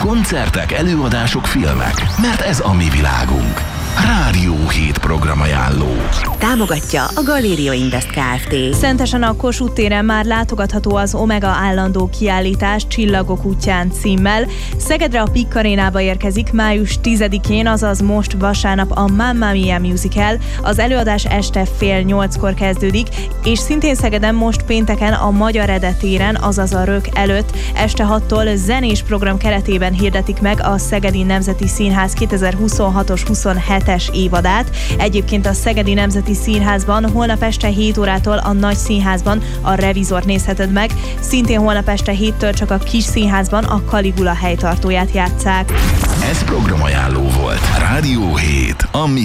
Koncertek, előadások, filmek, mert ez a mi világunk. Rádió 7 programajánló. Támogatja a Galéria Invest Kft. Szentesen a Kossuth téren már látogatható az Omega állandó kiállítás Csillagok útján címmel. Szegedre a Pikk Arénába érkezik május 10-én, azaz most vasárnap a Mamma Mia Musical. Az előadás este 7:30-kor kezdődik, és szintén Szegeden most pénteken a Magyar Ede téren, azaz a Rök előtt este 6-tól zenés program keretében hirdetik meg a Szegedi Nemzeti Színház 2026-os 27-es évadát. Egyébként a Szegedi Nemzeti Színházban holnap este 7 órától a Nagy Színházban a Revizort nézheted meg, szintén holnap este 7-től csak a Kis Színházban a Caligula helytartóját játsszák. Ez programajánló volt. Rádió 7, a mi